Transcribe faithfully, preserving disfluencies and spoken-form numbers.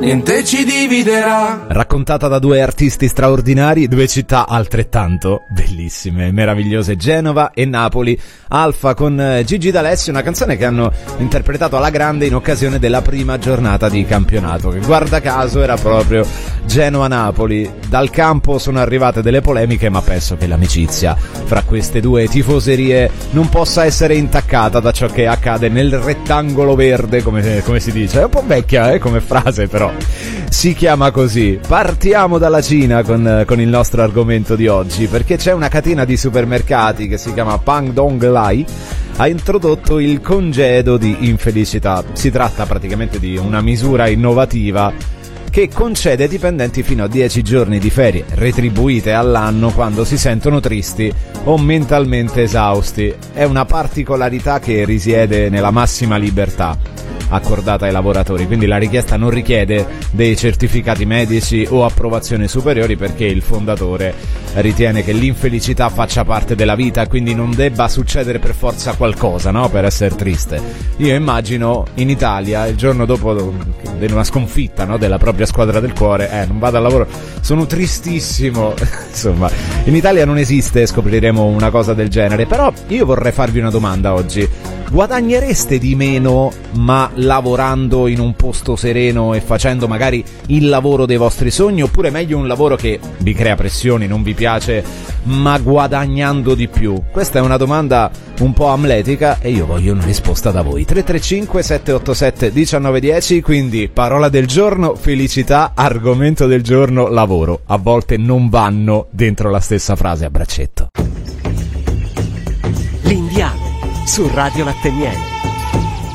niente ci dividerà. Raccontata da due artisti straordinari, due città altrettanto bellissime, meravigliose, Genova e Napoli. Alfa con Gigi D'Alessio, una canzone che hanno interpretato alla grande in occasione della prima giornata di campionato, che guarda caso era proprio Genoa-Napoli. Dal campo sono arrivate delle polemiche, ma penso che l'amicizia fra queste due tifoserie non possa essere intaccata da ciò che accade nel rettangolo verde, come, come si dice. È un po' vecchia eh, come frase, però si chiama così. Partiamo dalla Cina con, con il nostro argomento di oggi, perché c'è una catena di supermercati che si chiama Pangdong Lai, ha introdotto il congedo di infelicità. Si tratta praticamente di una misura innovativa che concede ai dipendenti fino a dieci giorni di ferie retribuite all'anno quando si sentono tristi o mentalmente esausti. È una particolarità che risiede nella massima libertà accordata ai lavoratori, quindi la richiesta non richiede dei certificati medici o approvazioni superiori, perché il fondatore ritiene che l'infelicità faccia parte della vita, quindi non debba succedere per forza qualcosa, no, per essere triste. Io immagino in Italia il giorno dopo di una sconfitta, no, della propria squadra del cuore, eh non vado al lavoro, sono tristissimo. Insomma, in Italia non esiste, scopriremo una cosa del genere. Però io vorrei farvi una domanda oggi: guadagnereste di meno ma lavorando in un posto sereno e facendo magari il lavoro dei vostri sogni, oppure meglio un lavoro che vi crea pressioni, non vi piace, ma guadagnando di più? Questa è una domanda un po' amletica e io voglio una risposta da voi. Tre tre cinque sette otto sette uno nove uno zero. Quindi parola del giorno felicità, argomento del giorno lavoro. A volte non vanno dentro la stessa frase a braccetto. L'Indiano su Radio Latte Miele.